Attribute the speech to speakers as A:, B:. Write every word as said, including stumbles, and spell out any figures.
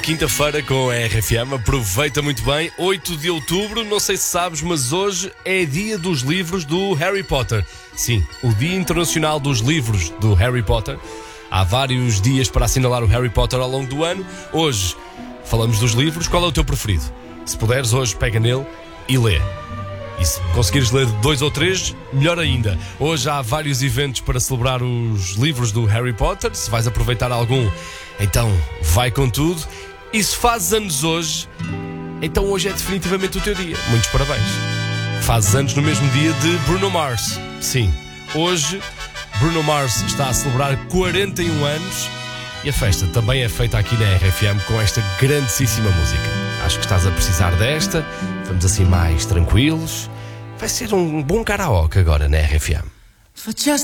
A: quinta-feira com a R F M. Aproveita muito bem. oito de outubro, não sei se sabes, mas hoje é dia dos livros do Harry Potter. Sim, o Dia Internacional dos Livros do Harry Potter. Há vários dias para assinalar o Harry Potter ao longo do ano. Hoje falamos dos livros. Qual é o teu preferido? Se puderes, hoje pega nele e lê. E se conseguires ler dois ou três, melhor ainda. Hoje há vários eventos para celebrar os livros do Harry Potter. Se vais aproveitar algum, então vai com tudo. E se fazes anos hoje, então hoje é definitivamente o teu dia. Muitos parabéns. Fazes anos no mesmo dia de Bruno Mars. Sim, hoje Bruno Mars está a celebrar quarenta e um anos. E a festa também é feita aqui na R F M com esta grandíssima música. Acho que estás a precisar desta. Vamos assim mais tranquilos. Vai ser um bom karaoke agora na R F M.
B: For just